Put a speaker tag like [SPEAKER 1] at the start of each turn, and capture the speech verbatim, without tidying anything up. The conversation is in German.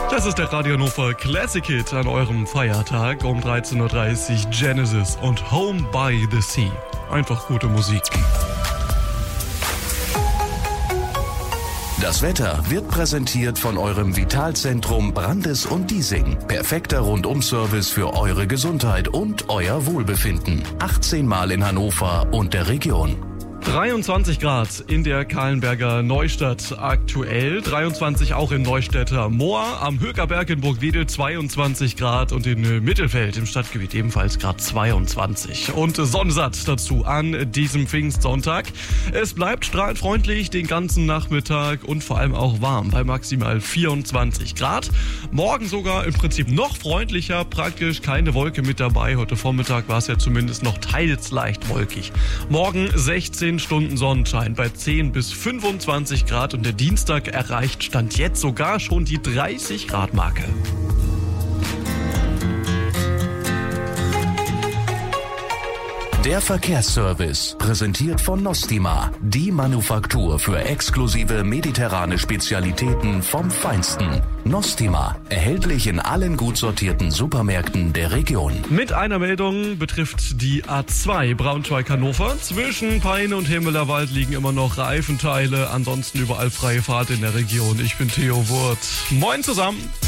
[SPEAKER 1] Das ist der Radio Hannover Classic Hit an eurem Feiertag um dreizehn Uhr dreißig. Genesis und Home by the Sea. Einfach gute Musik.
[SPEAKER 2] Das Wetter wird präsentiert von eurem Vitalzentrum Brandes und Diesing. Perfekter Rundum-Service für eure Gesundheit und euer Wohlbefinden. achtzehn Mal in Hannover und der Region.
[SPEAKER 1] dreiundzwanzig Grad in der Kahlenberger Neustadt aktuell, dreiundzwanzig auch in Neustädter Moor, am Hökerberg in Burgwedel zweiundzwanzig Grad und in Mittelfeld im Stadtgebiet ebenfalls Grad zweiundzwanzig. Und sonnensatt dazu an diesem Pfingstsonntag. Es bleibt strahlend freundlich den ganzen Nachmittag und vor allem auch warm bei maximal vierundzwanzig Grad. Morgen sogar im Prinzip noch freundlicher, praktisch keine Wolke mit dabei. Heute Vormittag war es ja zumindest noch teils leicht wolkig. Morgen sechzehn Stunden Sonnenschein bei zehn bis fünfundzwanzig Grad und der Dienstag erreicht Stand jetzt sogar schon die dreißig Grad Marke.
[SPEAKER 2] Der Verkehrsservice, präsentiert von Nostima, die Manufaktur für exklusive mediterrane Spezialitäten vom Feinsten. Nostima, erhältlich in allen gut sortierten Supermärkten der Region.
[SPEAKER 1] Mit einer Meldung betrifft die A zwei Braunschweig-Hannover. Zwischen Peine und Himmelerwald liegen immer noch Reifenteile, ansonsten überall freie Fahrt in der Region. Ich bin Theo Wurth. Moin zusammen.